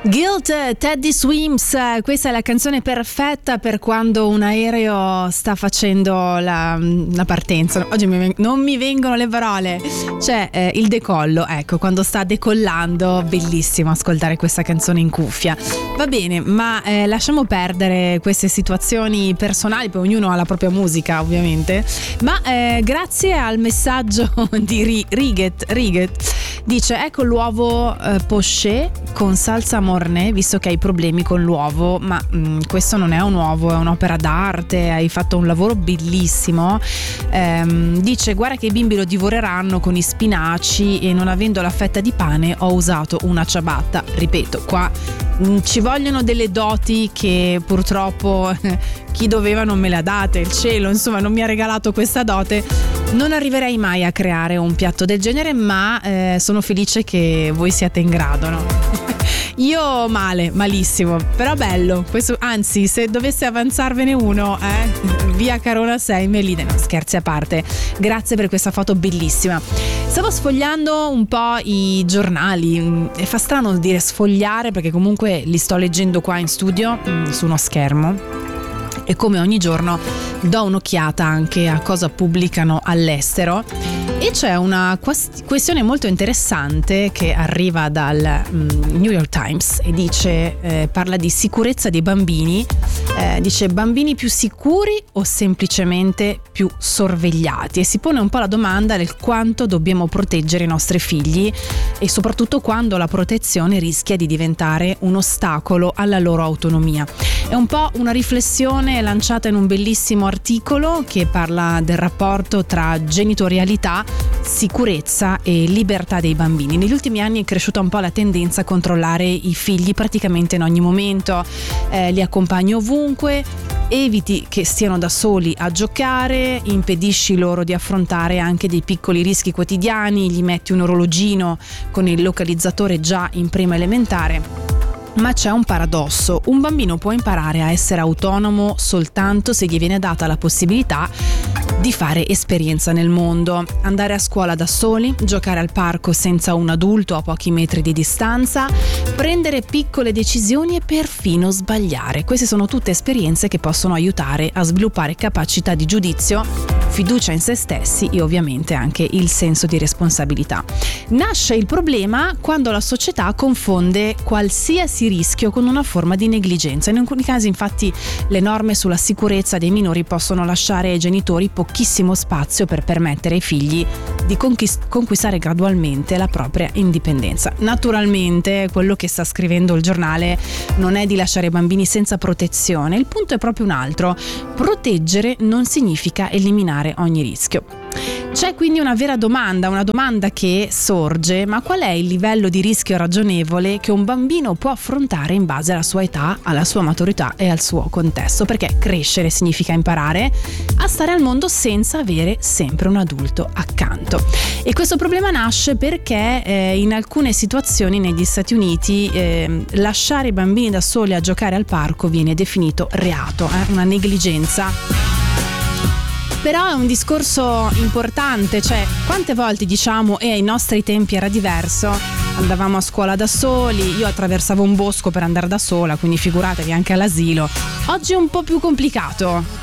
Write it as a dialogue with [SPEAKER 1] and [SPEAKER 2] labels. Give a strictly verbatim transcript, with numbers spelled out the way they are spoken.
[SPEAKER 1] Guilt, Teddy Swims, questa è la canzone perfetta per quando un aereo sta facendo la, la partenza. Oggi mi, non mi vengono le parole. C'è eh, il decollo, ecco, quando sta decollando, bellissimo ascoltare questa canzone in cuffia. Va bene, ma eh, lasciamo perdere queste situazioni personali, poi ognuno ha la propria musica ovviamente, ma eh, grazie al messaggio di Riget, Riget dice: ecco l'uovo eh, poché con salsa mornay, visto che hai problemi con l'uovo. Ma mh, questo non è un uovo, è un'opera d'arte, hai fatto un lavoro bellissimo. Ehm, dice: guarda che i bimbi lo divoreranno con i spinaci e non avendo la fetta di pane ho usato una ciabatta. Ripeto, qua mh, ci vogliono delle doti che purtroppo chi doveva non me le ha date, il cielo insomma non mi ha regalato questa dote. Non arriverei mai a creare un piatto del genere, ma eh, sono felice che voi siate in grado, no? Io male, malissimo, però bello. Questo, anzi, se dovesse avanzarvene uno, eh, via Carona sei, Meline. No, scherzi a parte. Grazie per questa foto bellissima. Stavo sfogliando un po' i giornali e fa strano dire sfogliare perché comunque li sto leggendo qua in studio mh, su uno schermo. E come ogni giorno do un'occhiata anche a cosa pubblicano all'estero e c'è una questione molto interessante che arriva dal um, New York Times e dice eh, parla di sicurezza dei bambini, eh, dice bambini più sicuri o semplicemente più sorvegliati, e si pone un po' la domanda del quanto dobbiamo proteggere i nostri figli e soprattutto quando la protezione rischia di diventare un ostacolo alla loro autonomia. È un po' una riflessione lanciata in un bellissimo articolo che parla del rapporto tra genitorialità, sicurezza e libertà dei bambini. Negli ultimi anni è cresciuta un po' la tendenza a controllare i figli praticamente in ogni momento, eh, li accompagni ovunque, eviti che stiano da soli a giocare, impedisci loro di affrontare anche dei piccoli rischi quotidiani, gli metti un orologino con il localizzatore già in prima elementare. Ma c'è un paradosso: un bambino può imparare a essere autonomo soltanto se gli viene data la possibilità di fare esperienza nel mondo, andare a scuola da soli, giocare al parco senza un adulto a pochi metri di distanza, prendere piccole decisioni e perfino sbagliare. Queste sono tutte esperienze che possono aiutare a sviluppare capacità di giudizio, fiducia in se stessi e ovviamente anche il senso di responsabilità. Nasce il problema quando la società confonde qualsiasi rischio con una forma di negligenza. In alcuni casi infatti le norme sulla sicurezza dei minori possono lasciare ai genitori pochissimo spazio per permettere ai figli di conquist- conquistare gradualmente la propria indipendenza. Naturalmente quello che sta scrivendo il giornale non è di lasciare i bambini senza protezione, il punto è proprio un altro: proteggere non significa eliminare ogni rischio. C'è quindi una vera domanda, una domanda che sorge: ma qual è il livello di rischio ragionevole che un bambino può affrontare in base alla sua età, alla sua maturità e al suo contesto? Perché crescere significa imparare a stare al mondo senza avere sempre un adulto accanto. E questo problema nasce perché eh, in alcune situazioni negli Stati Uniti eh, lasciare i bambini da soli a giocare al parco viene definito reato, eh, una negligenza. Però è un discorso importante, cioè quante volte diciamo e eh, ai nostri tempi era diverso, andavamo a scuola da soli, io attraversavo un bosco per andare da sola, quindi figuratevi anche all'asilo. Oggi è un po' più complicato.